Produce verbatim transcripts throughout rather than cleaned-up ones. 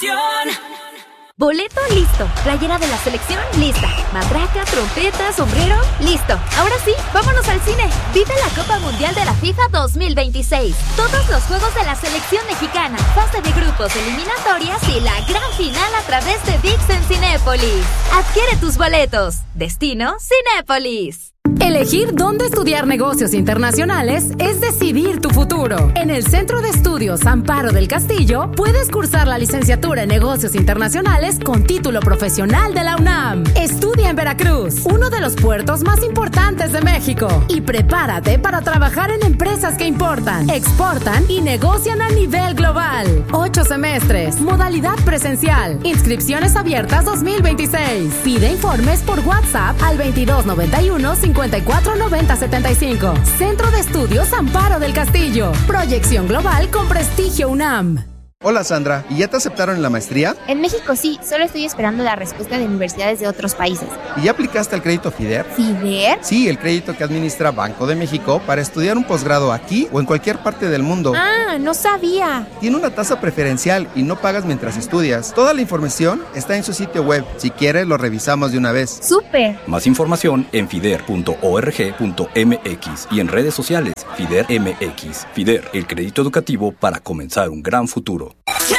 Sensación. Boleto listo, playera de la selección lista, matraca, trompeta, sombrero, listo. Ahora sí, vámonos al cine. Vive la Copa Mundial de la FIFA dos mil veintiséis. Todos los juegos de la selección mexicana, fase de grupos, eliminatorias y la gran final a través de V I X en Cinépolis. Adquiere tus boletos. Destino Cinépolis. Elegir dónde estudiar negocios internacionales es decidir tu futuro. En el Centro de Estudios Amparo del Castillo puedes cursar la licenciatura en negocios internacionales con título profesional de la UNAM. Estudia en Veracruz, uno de los puertos más importantes de México, y prepárate para trabajar en empresas que importan, exportan y negocian a nivel global. Ocho semestres, modalidad presencial, inscripciones abiertas dos mil veintiséis. Pide informes por WhatsApp al veintidós noventa y uno cincuenta y cuatro noventa setenta y cinco. Centro de Estudios Amparo del Castillo. Proyección global con prestigio UNAM. Hola Sandra, ¿y ya te aceptaron en la maestría? En México sí, solo estoy esperando la respuesta de universidades de otros países. ¿Y ya aplicaste al crédito FIDER? ¿FIDER? Sí, el crédito que administra Banco de México para estudiar un posgrado aquí o en cualquier parte del mundo. Ah, no sabía. Tiene una tasa preferencial y no pagas mientras estudias. Toda la información está en su sitio web. Si quieres, lo revisamos de una vez. ¡Súper! Más información en fider punto org punto m x y en redes sociales FIDER M X. FIDER, el crédito educativo para comenzar un gran futuro.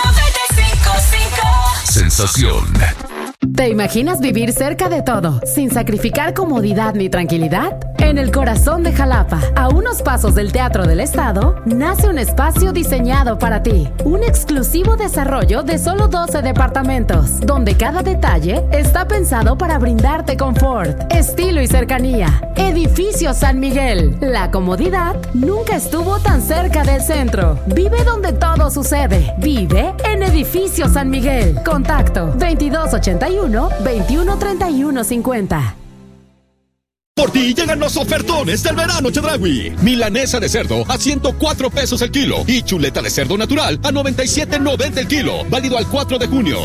Sensación. ¿Te imaginas vivir cerca de todo, sin sacrificar comodidad ni tranquilidad? En el corazón de Jalapa, a unos pasos del Teatro del Estado, nace un espacio diseñado para ti. Un exclusivo desarrollo de solo doce departamentos, donde cada detalle está pensado para brindarte confort, estilo y cercanía. Edificio San Miguel. La comodidad nunca estuvo tan cerca del centro. Vive donde todo sucede. Vive en Edificio San Miguel. Contacto veintidós ochenta y uno, veintiuno treinta y uno cincuenta. Por ti llegan los ofertones del verano Chedraui. Milanesa de cerdo a ciento cuatro pesos el kilo y chuleta de cerdo natural a noventa y siete noventa el kilo. Válido al cuatro de junio.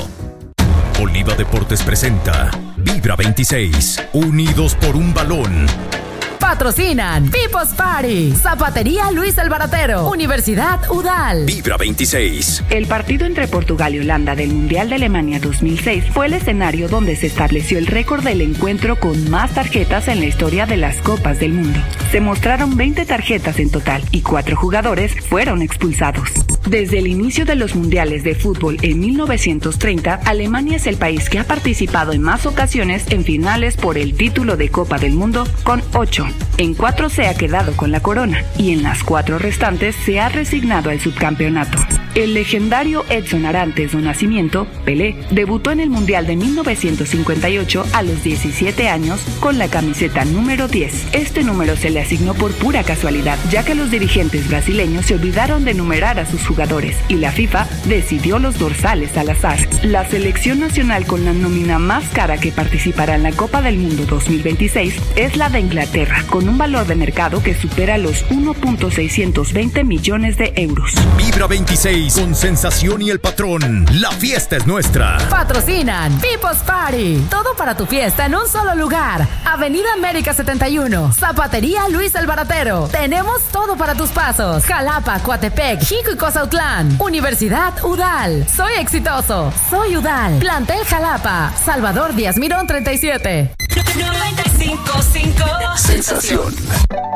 Oliva Deportes presenta Vibra veintiséis, unidos por un balón. Patrocinan People's Party, Zapatería Luis el Baratero, Universidad U D A L. Vibra veintiséis. El partido entre Portugal y Holanda del Mundial de Alemania dos mil seis fue el escenario donde se estableció el récord del encuentro con más tarjetas en la historia de las Copas del Mundo. Se mostraron veinte tarjetas en total y cuatro jugadores fueron expulsados. Desde el inicio de los mundiales de fútbol en mil novecientos treinta, Alemania es el país que ha participado en más ocasiones en finales por el título de Copa del Mundo, con ocho. En cuatro se ha quedado con la corona y en las cuatro restantes se ha resignado al subcampeonato. El legendario Edson Arantes do Nascimento, Pelé, debutó en el Mundial de mil novecientos cincuenta y ocho a los diecisiete años con la camiseta número diez. Este número se le asignó por pura casualidad, ya que los dirigentes brasileños se olvidaron de numerar a sus jugadores y la FIFA decidió los dorsales al azar. La selección nacional con la nómina más cara que participará en la Copa del Mundo dos mil veintiséis es la de Inglaterra, con un valor de mercado que supera los uno punto seiscientos veinte millones de euros. Vibra veintiséis con Sensación y el Patrón. La fiesta es nuestra. Patrocinan People's Party. Todo para tu fiesta en un solo lugar. Avenida América setenta y uno. Zapatería Luis el Baratero. Tenemos todo para tus pasos. Jalapa, Coatepec, Jico y Cozautlán. Universidad U D A L. Soy exitoso. Soy U D A L. Plantel Jalapa. Salvador Díaz Mirón treinta y siete. noventa y cinco punto cinco. Sensación.